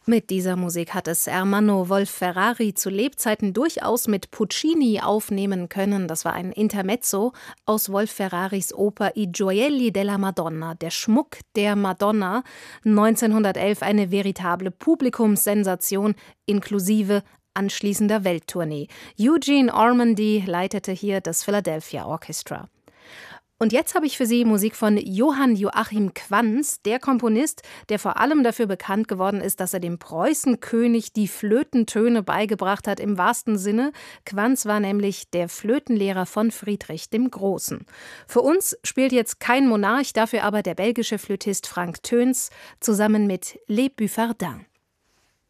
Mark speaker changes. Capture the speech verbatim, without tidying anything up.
Speaker 1: Mit dieser Musik hat es Ermanno Wolf-Ferrari zu Lebzeiten durchaus mit Puccini aufnehmen können. Das war ein Intermezzo aus Wolf-Ferraris Oper I Gioielli della Madonna, der Schmuck der Madonna, neunzehnhundertelf eine veritable Publikumssensation inklusive anschließender Welttournee. Eugene Ormandy leitete hier das Philadelphia Orchestra. Und jetzt habe ich für Sie Musik von Johann Joachim Quanz, der Komponist, der vor allem dafür bekannt geworden ist, dass er dem Preußenkönig die Flötentöne beigebracht hat, im wahrsten Sinne. Quanz war nämlich der Flötenlehrer von Friedrich dem Großen. Für uns spielt jetzt kein Monarch, dafür aber der belgische Flötist Frank Theuns zusammen mit Les Buffardins.